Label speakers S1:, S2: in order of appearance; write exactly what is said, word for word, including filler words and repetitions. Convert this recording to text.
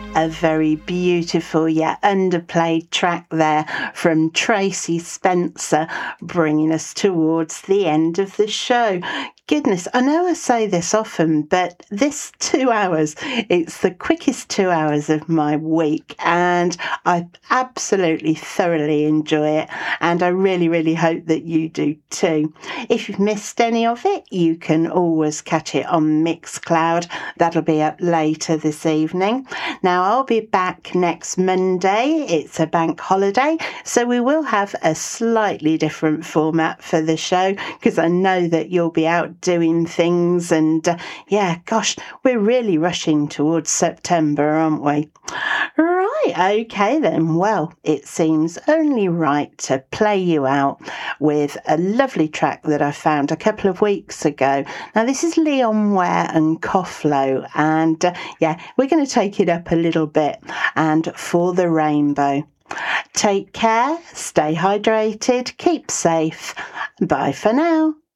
S1: A very beautiful yet underplayed track there from Tracy Spencer, bringing us towards the end of the show. Goodness, I know I say this often, but this two hours, it's the quickest two hours of my week, and I absolutely thoroughly enjoy it, and I really, really hope that you do too. If you've missed any of it, you can always catch it on Mixcloud. That'll be up later this evening. Now, I'll be back next Monday. It's a bank holiday, so we will have a slightly different format for the show, because I know that you'll be out doing things, and uh, yeah, gosh, we're really rushing towards September, aren't we? Right, okay then. Well, it seems only right to play you out with a lovely track that I found a couple of weeks ago. Now, this is Leon Ware and Kofflow, and uh, yeah, we're going to take it up a little bit, and For the Rainbow. Take care, stay hydrated, keep safe. Bye for now.